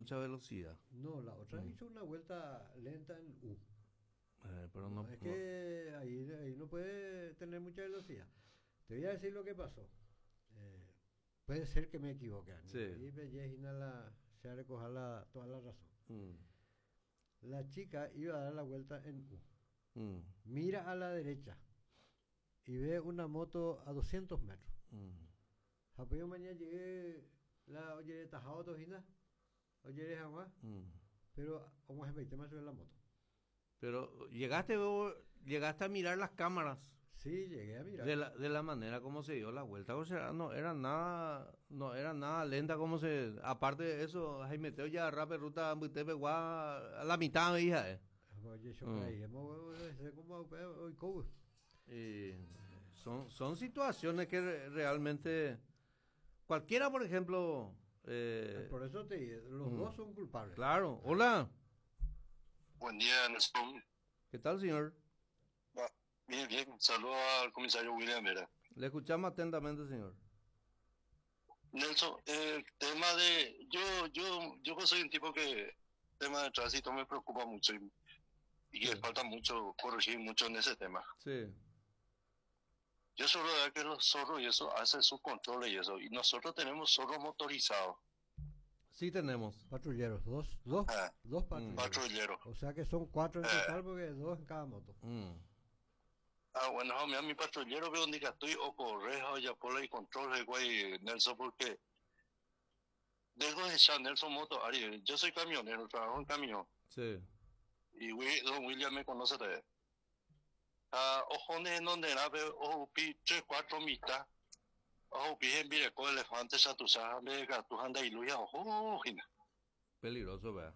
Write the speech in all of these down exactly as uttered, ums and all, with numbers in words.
mucha velocidad. No, la otra Mm. hizo una vuelta lenta en U. Eh, pero no, No, es no- que ahí, ahí no puede tener mucha velocidad. Te voy a decir lo que pasó. Eh, puede ser que me equivoque. Ani. Sí. Ahí Bellezina la, se ha recogido la, toda la razón. Mm, La chica iba a dar la vuelta en U. mm, Mira a la derecha y ve una moto a doscientos metros. mm, Apoyo mañana llegué la oye tajado tojina. Oye jamás. mm. Pero como es veinte más sobre la moto. Pero llegaste, vos- llegaste a mirar las cámaras Sí, llegué a mirar. de la, de la manera como se dio la vuelta. O sea, no era nada, no era nada lenta como se. Aparte de eso, Jaime Teo ya rápido ruta Buitepe a la mitad me hija, eh. Oye, yo Mm. creí, hemos sé cómo hoy cobo. Y son, son situaciones que re- realmente cualquiera, por ejemplo, eh, Por eso te digo, los mm. dos son culpables. claro. Hola, Buen día, Nelson. ¿qué tal, señor? Va, Bien, bien. Saludo al comisario William Vera. Le escuchamos atentamente, señor. Nelson, el tema de... Yo, yo, yo soy un tipo que el tema de tránsito me preocupa mucho y, y que Sí. falta mucho, corregir mucho en ese tema. Sí, Yo solo veo que los zorros y eso hacen sus controles y eso. Y nosotros tenemos zorros motorizados, sí tenemos. Patrulleros, dos, dos, Ah. dos patrulleros. patrulleros. O sea que son cuatro en Eh. total porque dos en cada moto. Mm, Ah, bueno, mira, mi patrullero veo donde estoy o correja o ya por ahí control, güey, Nelson, porque dejo de echar Nelson Moto, Ari, yo soy camionero, trabajo en camión, sí, y Wi- don William me conoce de ah, ojo de donde era, veo, ojo, pi, tres, cuatro mitad, ojo, pi, en vireco, elefante, chatusa, me gatu, anda y luya, ojo, jina. peligroso, vea.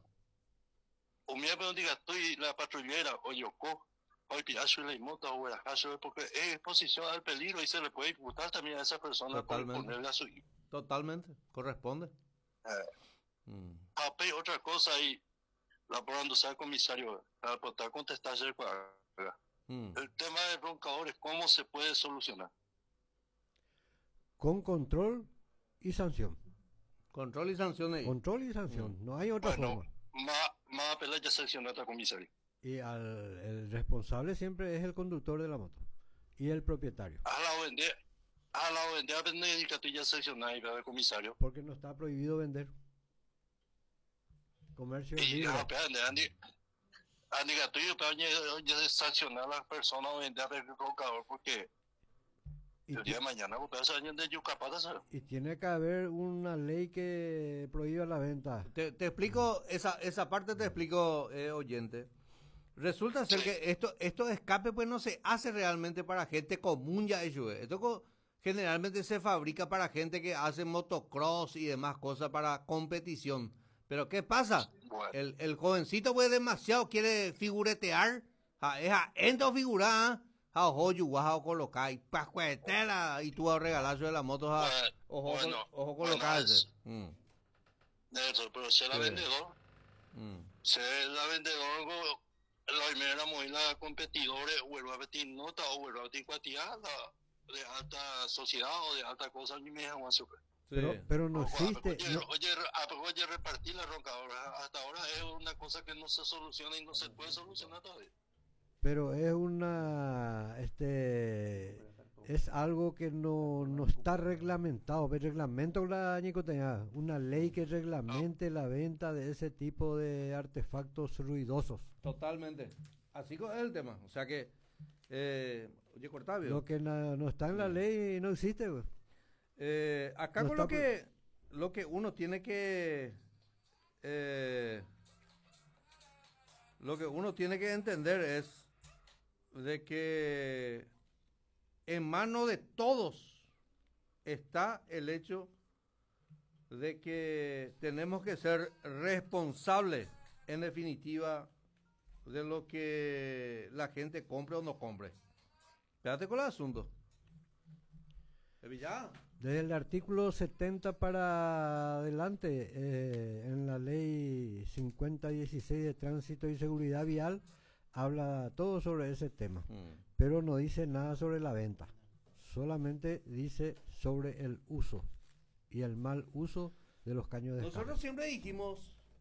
O mira, veo donde estoy la patrullera, o yoko, hoy pi, asu la moto, o la asu, porque es exposición al peligro y se le puede imputar también a esa persona por Totalmente. ponerle a su... Totalmente, corresponde. Eh, Mm, Pape, otra cosa ahí, la por donde sea comisario, para poder contestar el mm. El tema de roncadores, ¿cómo se puede solucionar? Con control y sanción. Control y sanción ahí. Control y sanción. Mm. No hay otra Bueno, forma. más, más apelar ya sancionó a comisario. Y al, el responsable siempre es el conductor de la moto. Y el propietario. A la vender, a la vender, a vender y que ya sancionada y va a comisario. Porque no está prohibido vender. Comercio Y libre. ya, pero Andy, Andy, Andy Gatullo, pero ya, ya sancionar a las personas o vender el roncador porque Y, el ti- día de mañana, porque ese año de Yucapata, ¿sabes? y tiene que haber una ley que prohíba la venta. Te, te explico, esa, esa parte te explico, eh, oyente. Resulta ser Sí. que esto, esto de escape pues no se hace realmente para gente común ya eso. eh. Esto co- generalmente se fabrica para gente que hace motocross y demás cosas para competición. Pero ¿qué pasa? Bueno, El, el jovencito pues demasiado quiere figuretear. Ja, es a endo figurar. A ojo yuguaja o colocar. Y pascuetela. Y tú a regalazo de la moto. Ja, Bueno, ojo, bueno, col- ojo bueno, colocarse. es- Mm, Nelson, pero ser la Sí. vendedor, mm. ser la vendedor, go- la primera muy la competidores, vuelvo a pedir nota o vuelvo a pedir cuantía de alta sociedad o de alta cosa, ni me dejan hacer. Sí. Pero, pero no Oye, existe. oye, no- oye, a- oye, repartir la roncadora, hasta ahora es una cosa que no se soluciona y no se puede solucionar todavía. pero es una. Este. Es algo que no, no está reglamentado. El reglamento la nicotina, una ley que reglamente la venta de ese tipo de artefactos ruidosos. Totalmente. Así co- es el tema. O sea que, eh, oye, Cortavio, Lo que na- no está en la ley no existe, güey. eh, acá no con lo está que, lo que uno tiene que, eh, lo que uno tiene que entender es de que en manos de todos está el hecho de que tenemos que ser responsables, en definitiva, de lo que la gente compre o no compre. Espérate con el asunto. ¿Ya? Desde el artículo setenta para adelante, eh, en la ley cincuenta dieciséis de tránsito y seguridad vial, habla todo sobre ese tema, Mm. pero no dice nada sobre la venta. Solamente dice sobre el uso y el mal uso de los caños de escape. Nosotros siempre dijimos